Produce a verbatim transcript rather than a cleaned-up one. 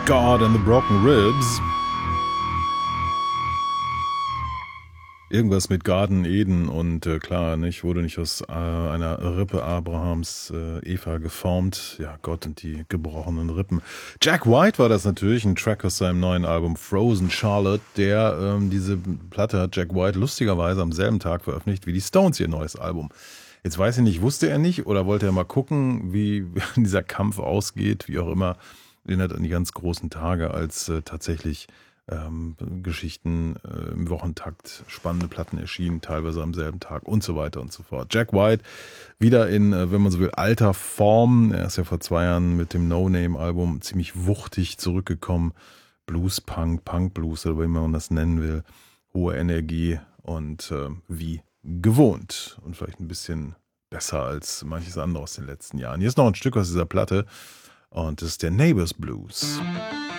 God and the Broken Ribs. Irgendwas mit Garten Eden und äh, klar, nicht, wurde nicht aus äh, einer Rippe Abrahams äh, Eva geformt. Ja, Gott und die gebrochenen Rippen. Jack White war das natürlich, ein Track aus seinem neuen Album Frozen Charlotte. Der ähm, diese Platte hat Jack White lustigerweise am selben Tag veröffentlicht wie die Stones ihr neues Album. Jetzt weiß ich nicht, wusste er nicht oder wollte er mal gucken, wie dieser Kampf ausgeht, wie auch immer. Erinnert an die ganz großen Tage, als äh, tatsächlich ähm, Geschichten äh, im Wochentakt, spannende Platten erschienen, teilweise am selben Tag und so weiter und so fort. Jack White wieder in, äh, wenn man so will, alter Form. Er ist ja vor zwei Jahren mit dem No-Name-Album ziemlich wuchtig zurückgekommen. Blues-Punk, Punk-Blues oder wie man das nennen will. Hohe Energie und äh, wie gewohnt und vielleicht ein bisschen besser als manches andere aus den letzten Jahren. Hier ist noch ein Stück aus dieser Platte und das ist der Neighbors Blues.